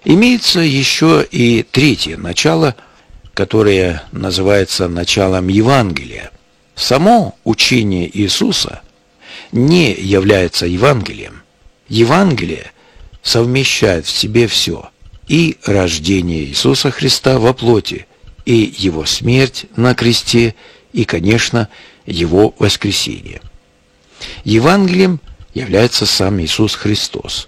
Имеется еще и третье начало, которое называется началом Евангелия. Само учение Иисуса не является Евангелием. Евангелие совмещает в себе все: и рождение Иисуса Христа во плоти, и Его смерть на кресте, и, конечно, Его воскресение. Евангелием является сам Иисус Христос.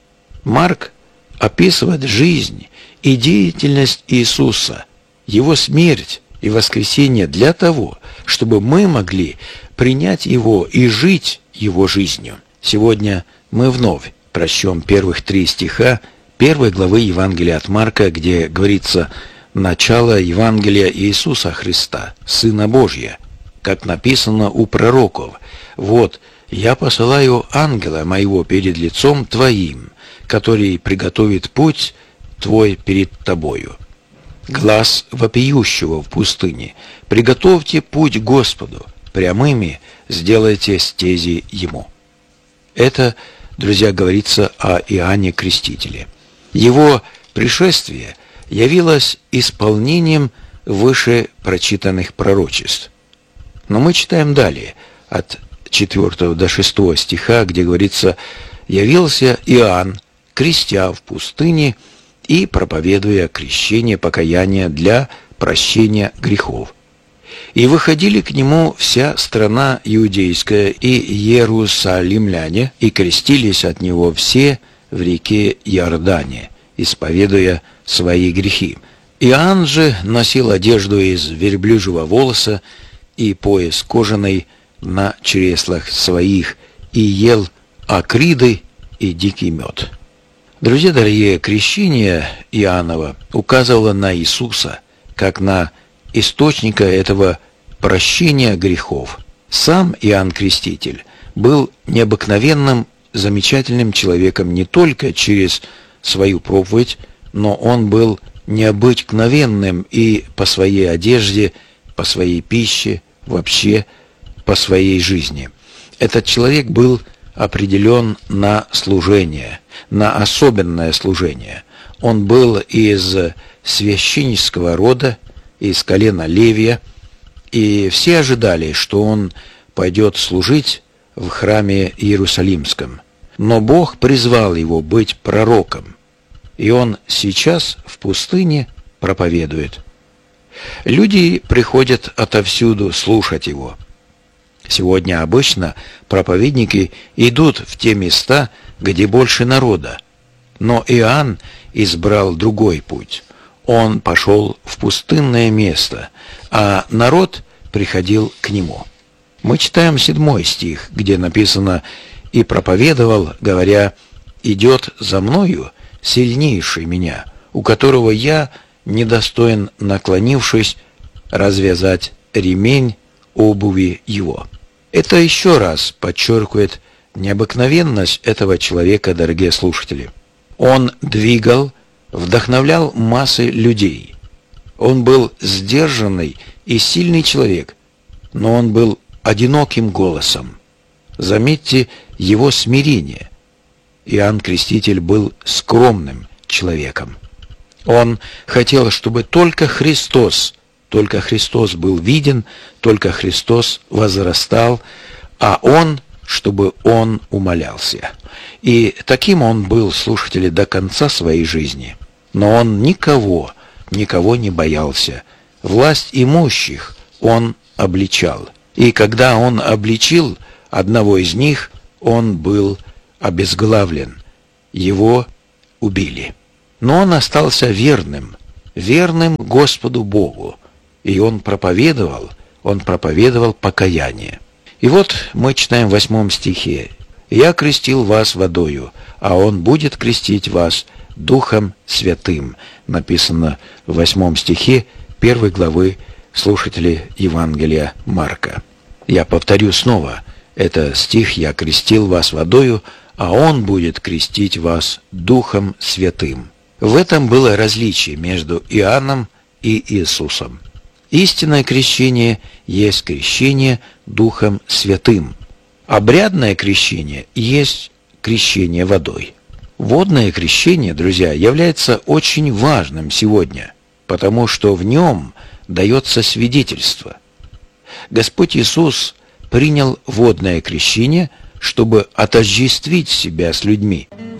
Марк описывает жизнь и деятельность Иисуса, Его смерть и воскресение для того, чтобы мы могли принять Его и жить Его жизнью. Сегодня мы вновь прочтем первых 3 стиха 1 главы Евангелия от Марка, где говорится «Начало Евангелия Иисуса Христа, Сына Божия, как написано у пророков: вот, я посылаю ангела моего перед лицом твоим, который приготовит путь твой перед тобою. Глас вопиющего в пустыне: приготовьте путь Господу, прямыми сделайте стези Ему». Это, друзья, говорится о Иоанне Крестителе. Его пришествие явилось исполнением выше прочитанных пророчеств. Но мы читаем далее, от 4 до 6 стиха, где говорится: «Явился Иоанн, крестя в пустыне и проповедуя крещение покаяния для прощения грехов. И выходили к нему вся страна иудейская и иерусалимляне, и крестились от него все в реке Иордане, исповедуя свои грехи. Иоанн же носил одежду из верблюжьего волоса и пояс кожаный на чреслах своих, и ел акриды и дикий мед». Друзья дорогие, крещение Иоаннова указывало на Иисуса, как на источника этого прощения грехов. Сам Иоанн Креститель был необыкновенным, замечательным человеком не только через свою проповедь, но он был необыкновенным и по своей одежде, по своей пище, вообще по своей жизни. Этот человек был определен на служение, на особенное служение. Он был из священнического рода, из колена Левия, и все ожидали, что он пойдет служить в храме Иерусалимском. Но Бог призвал его быть пророком, и он сейчас в пустыне проповедует. Люди приходят отовсюду слушать его. Сегодня обычно проповедники идут в те места, где больше народа. Но Иоанн избрал другой путь. Он пошел в пустынное место, а народ приходил к нему. Мы читаем 7 стих, где написано: «И проповедовал, говоря: идет за мною сильнейший меня, у которого я недостоин, наклонившись, развязать ремень обуви его». Это еще раз подчеркивает необыкновенность этого человека, дорогие слушатели. Он двигал, вдохновлял массы людей. Он был сдержанный и сильный человек, но он был одиноким голосом. Заметьте его смирение. Иоанн Креститель был скромным человеком. Он хотел, чтобы только Христос был виден, только Христос возрастал, а он, чтобы он умолялся. И таким он был, слушатели, до конца своей жизни. Но он никого не боялся. Власть имущих он обличал. И когда он обличил одного из них, он был обезглавлен. Его убили. Но он остался верным Господу Богу. И он проповедовал покаяние. И вот мы читаем в 8 стихе: «Я крестил вас водою, а он будет крестить вас Духом Святым». Написано в 8 стихе 1 главы, слушатели, Евангелия Марка. Я повторю снова. Это стих: «Я крестил вас водою, а он будет крестить вас Духом Святым». В этом было различие между Иоанном и Иисусом. Истинное крещение есть крещение Духом Святым. Обрядное крещение есть крещение водой. Водное крещение, друзья, является очень важным сегодня, потому что в нем дается свидетельство. Господь Иисус принял водное крещение, чтобы отождествить себя с людьми.